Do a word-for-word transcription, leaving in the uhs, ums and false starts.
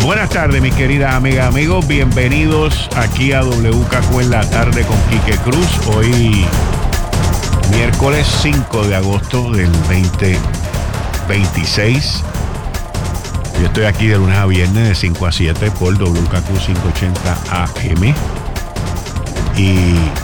Buenas tardes, mis queridas amigas, amigos. Bienvenidos aquí a W K Q en la tarde con Quique Cruz. Hoy, miércoles cinco de agosto del veinte veintiséis. Yo estoy aquí de lunes a viernes de cinco a siete por W K Q quinientos ochenta A M. Y